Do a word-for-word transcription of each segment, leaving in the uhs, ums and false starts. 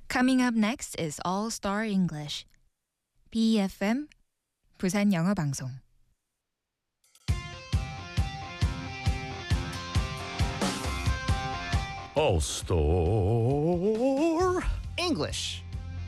Coming up next is All Star English. B E F M 부산 영어 방송. All Star English.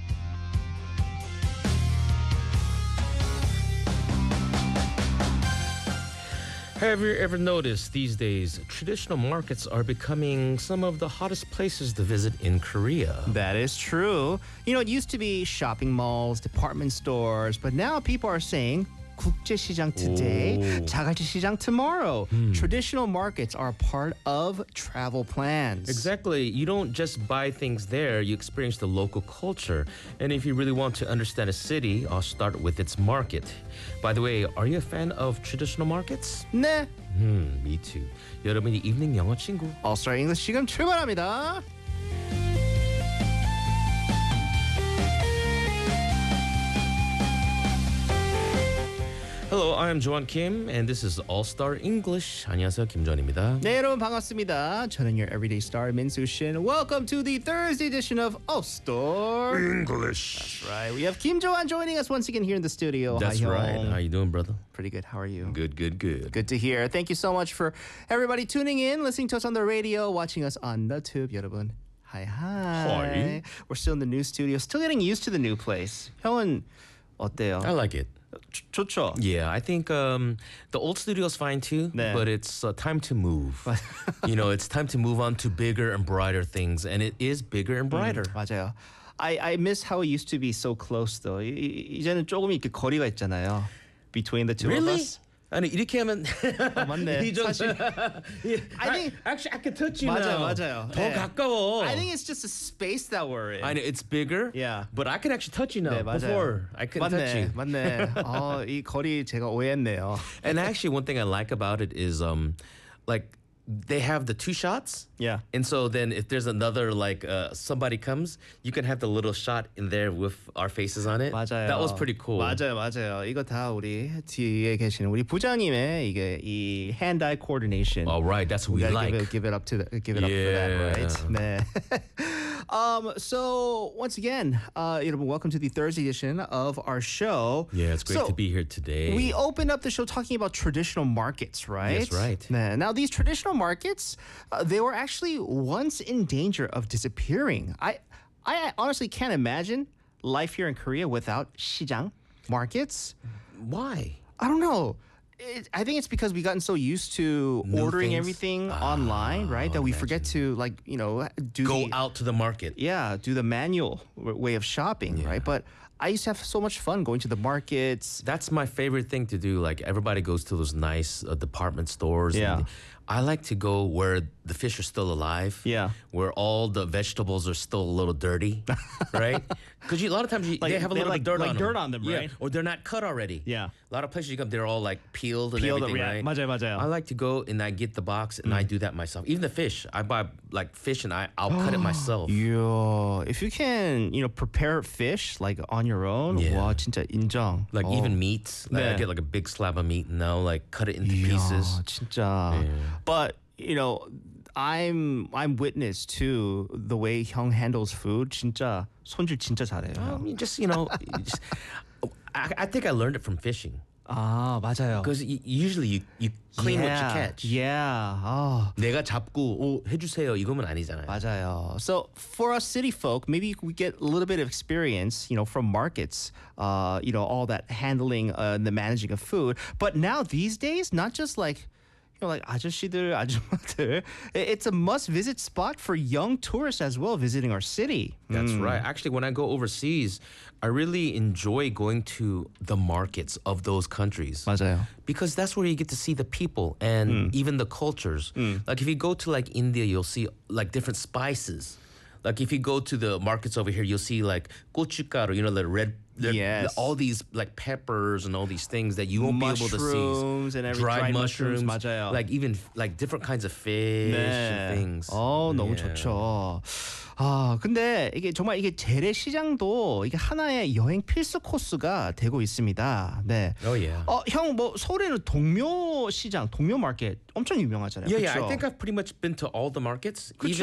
Have you ever noticed these days traditional markets are becoming some of the hottest places to visit in Korea? That is true. You know, it used to be shopping malls, department stores, but now people are saying 국제시장 today, 오. 자갈치시장 tomorrow. Traditional markets are part of travel plans. Exactly. You don't just buy things there, you experience the local culture. And if you really want to understand a city, I'll start with its market. By the way, are you a fan of traditional markets? 네. Hmm, me too. 여러분이 이브닝 영어 친구. All Star English 지금 출발합니다. Hello, I am Joan Kim, and this is All Star English. 안녕하세요, 김조한입니다. 네, 여러분 반갑습니다. 저는 your everyday star 민수 신. Welcome to the Thursday edition of All Star English. That's right. We have Kim Jo-an joining us once again here in the studio. That's Hi, right. Hyung. How you doing, brother? Pretty good. How are you? Good, good, good. Good to hear. Thank you so much for everybody tuning in, listening to us on the radio, watching us on the tube, 여러분. Hi, hi. Hi. We're still in the new studio, still getting used to the new place. 형은 어때요? I like it. 좋- 좋죠? Yeah, I think um, the old studio's fine too, 네. but it's uh, time to move. You know, it's time to move on to bigger and brighter things, and it is bigger and brighter. 맞아요. I, I miss how it used to be so close though. 이, 이- 이제는 조금 이렇게 거리가 있잖아요. Between the two Really? of us. 아니 이렇게 하면 맞네. 이 정도- 사실- Yeah, I think- actually I can touch you 맞아요, now. 맞아요. 더 네. 가까워. I think it's just a space that we're in. I know it's bigger. Yeah. But I can actually touch you now. 네, 맞아요. Before I couldn't touch you. 맞네, 맞네. 어, 이 거리 제가 오해했네요. And actually, one thing I like about it is, um, like they have the two shots. Yeah. And so then if there's another like uh, somebody comes, you can have the little shot in there with our faces on it. 맞아요. That was pretty cool. 맞아요, 맞아요. 이거 다 우리 뒤에 계시는 우리 부장님의 이게 이 hand-eye coordination. All right, that's what we gotta like. give it, give it up to the, give it up for that, right? 네. um. So once again, uh, 여러분, welcome to the Thursday edition of our show. Yeah, it's great So, to be here today. We opened up the show talking about traditional markets, right? Yes, right. 네. Now, these traditional markets, uh, they were actually once in danger of disappearing. I, I honestly can't imagine life here in Korea without 시장 markets. Why? I don't know. It, I think it's because we've gotten so used to New ordering things? everything online, right? That we forget to like you know do Go the, out to the market. yeah, do the manual w- way of shopping, right? But I used to have so much fun going to the markets. That's my favorite thing to do. Like everybody goes to those nice uh, department stores. Yeah. And I like to go where the fish are still alive. Yeah. Where all the vegetables are still a little dirty, right? Because a lot of times you, Like, they have a they little like- bit of dirt like on dirt them. on them, Yeah. right? Or they're not cut already. Yeah. A lot of places you come, they're all like peeled and Peeled, everything, yeah. right? 맞아요, 맞아요. I like to go and I get the box and I do that myself. Even the fish, I buy like fish and I I'll cut it myself. Yeah, if you can, you know, prepare fish like on your own, Yeah. 와 진짜 인정. Like 어. even meat, like I 네. get like a big slab of meat and now like cut it into 이야, pieces. 진짜. But you know, I'm I'm witness to the way 형 handles food. 진짜 손질 진짜 잘해요. I mean, just you know, you just, I, I think I learned it from fishing 아 맞아요. because usually you you clean yeah, what you catch. Yeah. 아. 내가 잡고 오 해주세요 이거면 아니잖아요. 맞아요. So for us city folk, maybe we get a little bit of experience, you know, from markets, uh, you know, all that handling uh, and the managing of food. But now these days, not just like, you know, like 아저씨들, 아줌마들, it's a must-visit spot for young tourists as well visiting our city. That's right. Actually, when I go overseas, I really enjoy going to the markets of those countries. 맞아요. Because that's where you get to see the people and even the cultures. Like if you go to like India, you'll see like different spices. Like if you go to the markets over here, you'll see like gochugaru, you know, the red, the, Yes. all these like peppers and all these things that you won't be able to see. Mushrooms and every- dried, dried mushrooms, mushrooms, 맞아요. like even like different kinds of fish and things. 어, 너무 Yeah. 좋죠. 아, 근데 이게 정말 이게 재래시장도 이게 하나의 여행 필수 코스가 되고 있습니다. 네. Oh yeah. 어, 형, 뭐 서울에는 동묘시장, 동묘마켓 엄청 유명하잖아요. Yeah, yeah. I 그쵸? think I've pretty much been to all the markets. 그쵸.